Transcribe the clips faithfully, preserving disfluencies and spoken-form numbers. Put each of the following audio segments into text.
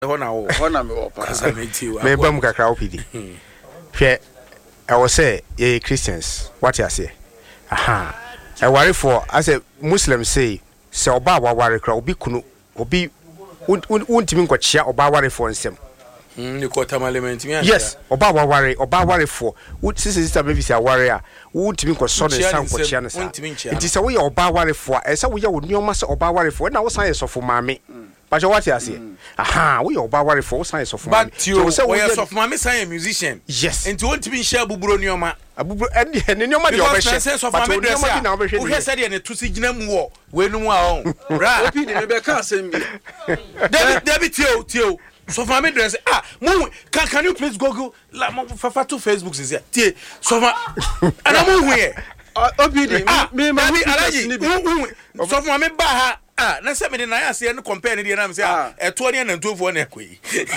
Hona wo. Hona me wo pa. Kasa meti wo. Me bam kakra opidi. Hwe I was say ye Christians. What you say? Aha. I worry for as a Muslim say se oba wa worry kra obi kunu obi untimi nkwochia oba worry for nsem. Mm ni ko tamalement mi. Yes, oba wa worry oba worry for sister sister maybe say worry a untimi nkwoso ne san nkwochia ne sa. It is a way oba worry for e say we ya wo nyoma se oba worry for na wo san yesofo maame. But what you say? Aha, we oba worry for science of man. But you so we of mama say a musician. Yes. And you want to be share buburo nyoma. Abuburo and nyoma dey obehye. But nyoma na obehye. We say dey na to sigina mu wo. We nu mu a on. Ra. Opi dey be ka asem bi. David David tio tio. So for me dress ah, mo can can you please Google la fafa to Facebook say tie. So ma ana mo hu here. Opi dey me me alaji. So for me ba ha ah, na se me dey na ya se no compare ni dey na me say ah, eto ne na ntofo na ekoi.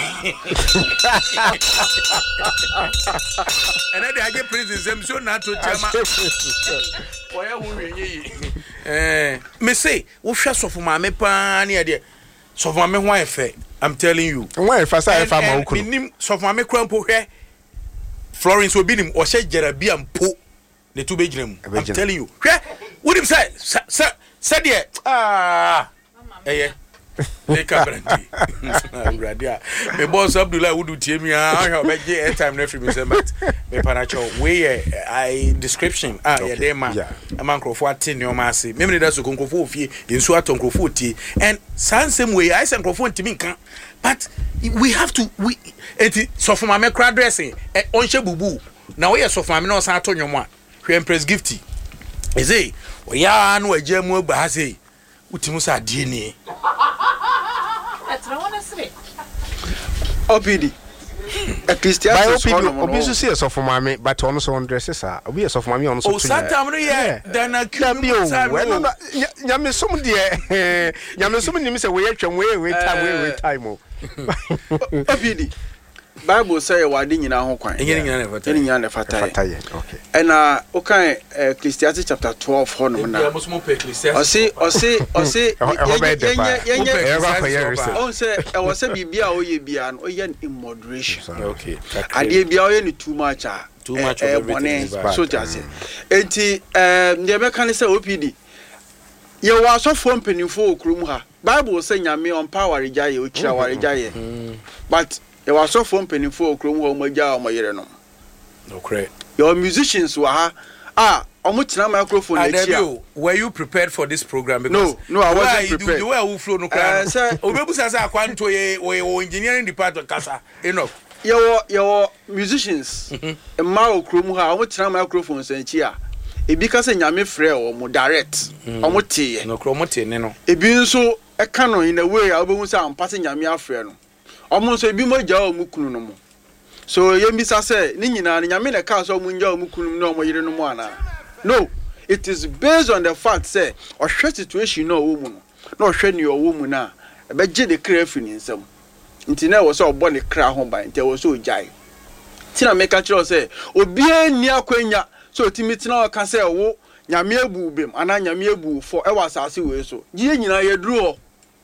And I get prison them so na to chama. Oya hu wenyi. Eh, me say, wo hwa sofo ma me pa na dey. Sofo ma me ho efe. I'm telling you. Why fa say fa ma okunu. Minim sofo ma me krampo hwe. Florence Obinim o she jerabia mpo. Ne to be ginem. I'm telling you. Hwe, what him say? Say say there. Ah. Eh. Leka brandy. Radia. Me boss Abdullah would tie me ah how be get airtime na free me say but me panacho we I description ah yeah there man. A man crofo atin no ma say. Me me da so konkrofo ofie ensu aton krofo tie and sansem we I say krofo ntimi nka but we have to we enti so for my crowd dressing on she bubu na we so for me no san ato nwomo a hwe empress gifty is it we ya no ajamu agba ha say utimu sa die ni Opidi. A Christian Obi so see so for mama but on so dresses are we so for mama on so oh satam no yeah then I kill me nyame som de nyame som nim say we atwa we we time we we time o Opidi. Bible say wade nyina ho kwan enye nyina na fata enye nyina na fata okay and uh okay Ecclesiastes chapter twelve ho no na o say o say o say yenye yenye on say e was say bibia o ye bia no o ye in moderation okay ade bia o ye too much ah too much of everything so just enti eh dey be kan say O P D ye wa so fo mpanimfo okrum ha Bible say nyame on power rejaye o kira wa rejaye but there was so from penny for Chrome or Maja or Mayerno. No credit. Your musicians were ah, almost a microphone. I were you prepared for this program? No, no, I wasn't prepared. You were who flow no crowd. Obebusa Quanto or engineering department Casa. Enough. Your your musicians a Mao Chrome, how much microphones and chia. A because a yame frail or more direct. Or more tea. No chromatin, no. A being so a canon in a way I will say I'm passing Yamia friend. Almost a bi mo ja o mukunu no mo so ye mbisa say ni nyina na nyame na ka so mo nja o mukunu no mo yire no mo ana no it is based on the fact say o hwe situation no wo mu no na o hwe ni o wo mu na e be je de kra fi ni nsam nti na wo so obo ne kra ho ban nti wo so ojai ti na me ka kire say obi ani akwanya so timiti na o ka say wo nyame abu bem ana nyame abu fo e wa asase we so je nyina ye duro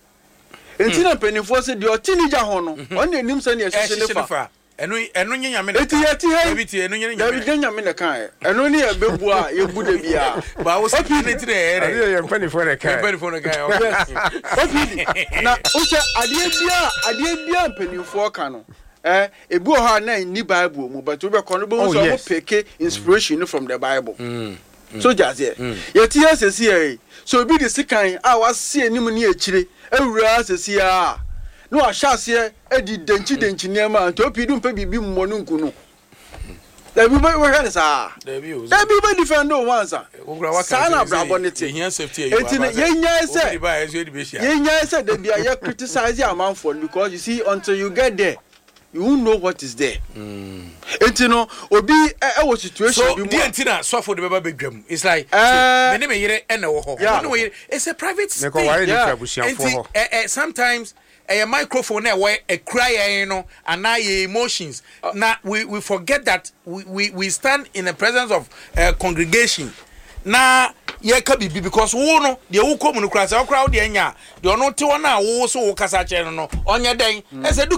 Entina penifo se de otini ja ho no on enim se ne ehihye fa eno eno nyame na eti eti he ebiti eno nyame David nyame na kan eno ne e bebu a ye bu da bia ba wo se ne tire ere ye penifo na kan penifo na kan okay na o se ade bia ade bia penifo ka no eh ebu ho na ni Bible mu but we be kono bo so mo peke inspiration from the Bible mm so just here ye ti asesi here so bi de sikan a wase enim ne akire ewura asesi a no ahase edi denchi denchi nema to pidu mpa bibi mmonu nkunu da bi ba we hwe sa da bi o da bi ba defend o wansa sana brabo ne te ehia safety you enti yenya se yenya se da bia ye criticize amanfo because you see until you get there you won't know what is there. Mm. Enti no obi e wo situation so, bi mo. So the antina so for the baba bedwam. It's like uh, me ne me yire e na wo ho. No yire it's a private thing. Yeah. Enti eh, eh, sometimes a microphone e we e cry you know and na your emotions. Uh, now we we forget that we we, we stand in the presence of a congregation. Na ye ka bibi because wo no de wo komu no kra se wo kra wo de anya de ono te wona wo so wo kasa che no no onye den e se du